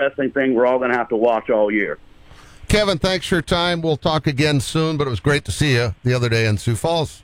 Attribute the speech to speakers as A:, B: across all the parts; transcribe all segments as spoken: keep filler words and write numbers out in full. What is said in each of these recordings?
A: wrestling thing we're all going to have to watch all year.
B: Kevin, thanks for your time. We'll talk again soon, but it was great to see you the other day in Sioux Falls.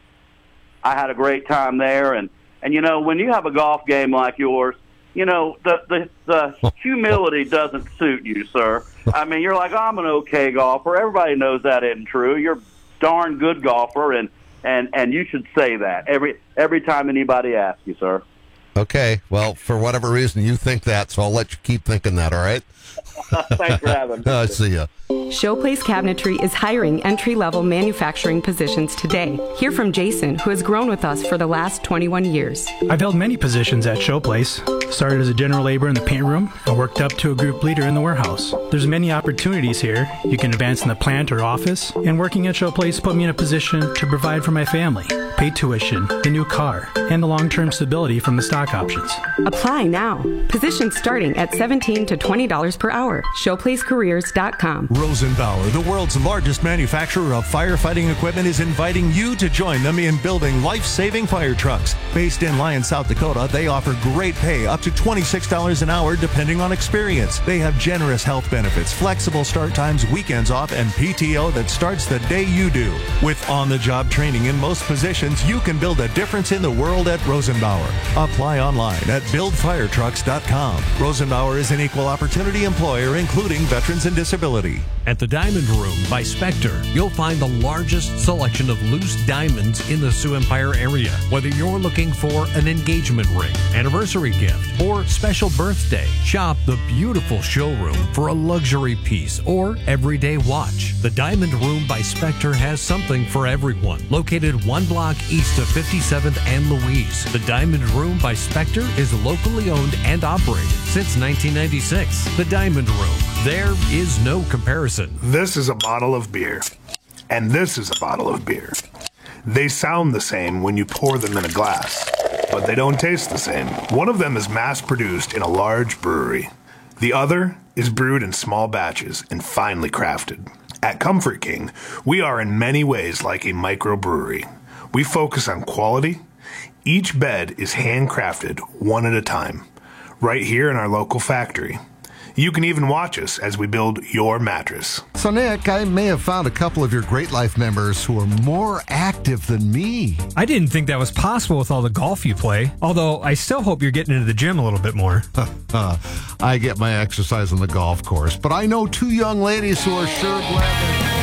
A: I had a great time there, and, and you know, when you have a golf game like yours, you know, the, the, the humility doesn't suit you, sir. I mean, you're like, oh, I'm an okay golfer. Everybody knows that isn't true. You're a darn good golfer, and, and, and you should say that every every time anybody asks you, sir.
B: Okay. Well, for whatever reason, you think that, so I'll let you keep thinking that, all right?
A: Thanks for having me.
B: I see ya.
C: Showplace Cabinetry is hiring entry-level manufacturing positions today. Hear from Jason, who has grown with us for the last twenty-one years.
D: I've held many positions at Showplace. Started as a general laborer in the paint room and worked up to a group leader in the warehouse. There's many opportunities here. You can advance in the plant or office, and working at Showplace put me in a position to provide for my family, pay tuition, the new car, and the long-term stability from the stock options.
C: Apply now. Positions starting at seventeen to twenty dollars per hour. showplace careers dot com.
E: Rosenbauer, the world's largest manufacturer of firefighting equipment, is inviting you to join them in building life-saving fire trucks. Based in Lyon, South Dakota, they offer great pay, up to twenty-six dollars an hour depending on experience. They have generous health benefits, flexible start times, weekends off, and P T O that starts the day you do. With on-the-job training in most positions, you can build a difference in the world at Rosenbauer. Apply online at build fire trucks dot com. Rosenbauer is an equal opportunity employer, including veterans and disability.
F: At the Diamond Room by Spectre, you'll find the largest selection of loose diamonds in the Sioux Empire area. Whether you're looking for an engagement ring, anniversary gift, or special birthday, shop the beautiful showroom for a luxury piece or everyday watch. The Diamond Room by Spectre has something for everyone. Located one block east of fifty-seventh and Louise, the Diamond Room by Spectre is locally owned and operated since nineteen ninety-six. The Diamond Room. There is no comparison.
G: This is a bottle of beer, and this is a bottle of beer. They sound the same when you pour them in a glass, but they don't taste the same. One of them is mass-produced in a large brewery. The other is brewed in small batches and finely crafted. At Comfort King, we are in many ways like a microbrewery. We focus on quality. Each bed is handcrafted one at a time, right here in our local factory. You can even watch us as we build your mattress.
B: So, Nick, I may have found a couple of your Great Life members who are more active than me.
D: I didn't think that was possible with all the golf you play, although I still hope you're getting into the gym a little bit more.
B: uh, I get my exercise on the golf course, but I know two young ladies who are sure glad.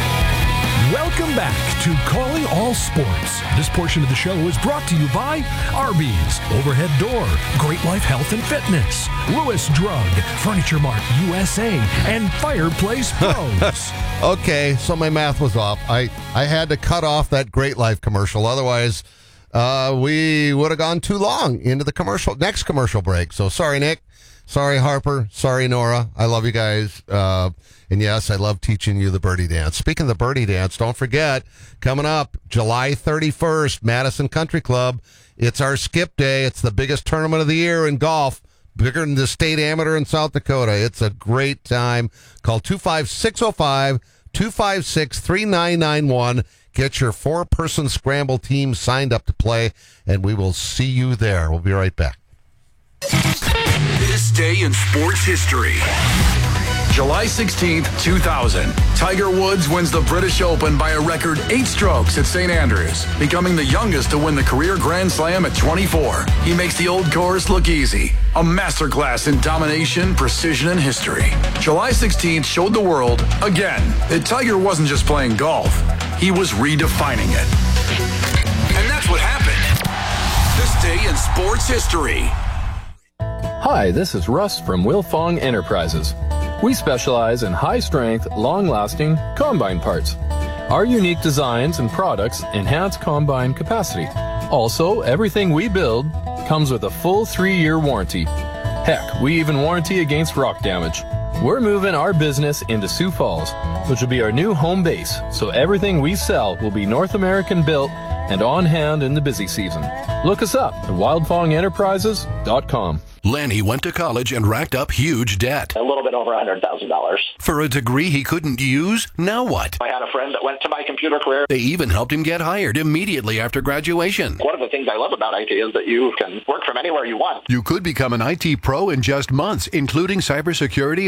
H: Welcome back to Calling All Sports. This portion of the show is brought to you by Arby's, Overhead Door, Great Life Health and Fitness, Lewis Drug, Furniture Mart U S A, and Fireplace Pros.
B: Okay, so my math was off. I, I had to cut off that Great Life commercial. Otherwise, uh, we would have gone too long into the commercial next commercial break. So sorry, Nick. Sorry, Harper. Sorry, Nora. I love you guys. Uh, and yes, I love teaching you the birdie dance. Speaking of the birdie dance, don't forget, coming up July thirty-first, Madison Country Club. It's our skip day. It's the biggest tournament of the year in golf, bigger than the state amateur in South Dakota. It's a great time. Call two five six oh five, two five six, three nine nine one. Get your four-person scramble team signed up to play, and we will see you there. We'll be right back.
I: This day in sports history. July sixteenth, two thousand. Tiger Woods wins the British Open by a record eight strokes at Saint Andrews, becoming the youngest to win the career Grand Slam at twenty-four. He makes the old course look easy. A masterclass in domination, precision, and history. July sixteenth showed the world, again, that Tiger wasn't just playing golf. He was redefining it. And that's what happened. This day in sports history.
J: Hi, this is Russ from Wilfong Enterprises. We specialize in high-strength, long-lasting combine parts. Our unique designs and products enhance combine capacity. Also, everything we build comes with a full three-year warranty. Heck, we even warranty against rock damage. We're moving our business into Sioux Falls, which will be our new home base, so everything we sell will be North American built and on hand in the busy season. Look us up at wildfong enterprises dot com.
K: Lanny went to college and racked up huge debt.
L: A little bit over one hundred thousand dollars.
K: For a degree he couldn't use? Now what?
L: I had a friend that went to my computer career.
K: They even helped him get hired immediately after graduation.
L: One of the things I love about I T is that you can work from anywhere you want.
K: You could become an I T pro in just months, including cybersecurity